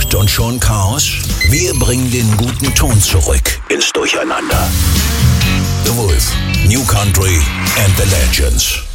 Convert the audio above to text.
Schmidt und Sean Chaos, wir bringen den guten Ton zurück ins Durcheinander. The Wolf, New Country and the Legends.